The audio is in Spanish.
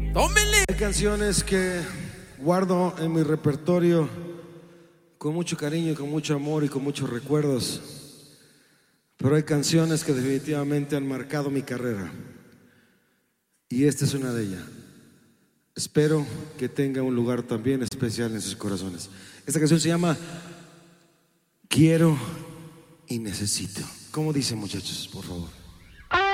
Tómenle. Hay canciones que guardo en mi repertorio con mucho cariño, con mucho amor y con muchos recuerdos. Pero hay canciones que definitivamente han marcado mi carrera. Y esta es una de ellas. Espero que tenga un lugar también especial en sus corazones. Esta canción se llama Quiero y Necesito. ¿Cómo dicen, muchachos? Por favor.